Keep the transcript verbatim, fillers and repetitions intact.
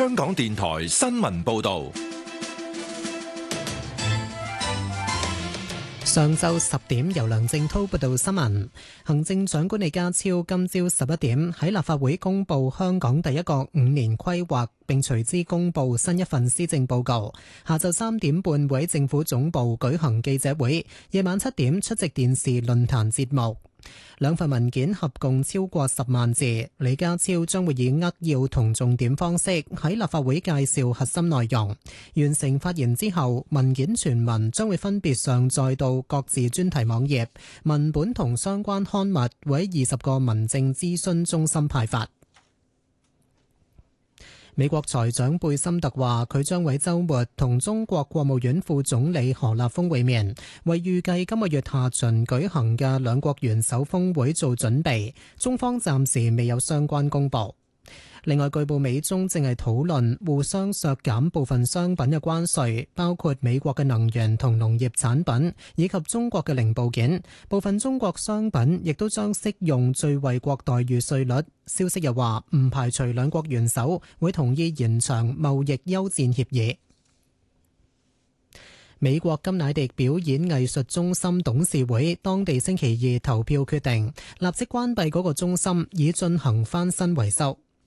香港電台新聞報道。 上晝十點，由梁正濤報道新聞。行政長官李家超今朝十一點喺立法會公布香港第一個五年規劃，並隨之公布新一份施政報告。下晝三點半會喺政府總部舉行記者會，夜晚七點出席電視論壇節目。兩份文件合共超過十萬字，李家超將會以扼要同重點方式喺立法會介紹核心內容。完成發言之後，文件全文將會分別上載到各自專題網頁，文本同相關刊物會喺二十個民政諮詢中心派發。美國財長貝森特話，佢將喺週末同中國國務院副總理何立峰會面，為預計今個月下旬舉行嘅兩國元首峰會做準備。中方暫時未有相關公佈。另外，據報美中正係討論互相削減部分商品嘅關稅，包括美國嘅能源同農業產品，以及中國嘅零部件。部分中國商品亦都將適用最惠國待遇稅率。消息又話，唔排除兩國元首會同意延長貿易休戰協議。美國甘迺迪表演藝術中心董事會當地星期二投票決定，立即關閉嗰個中心，以進行翻新維修。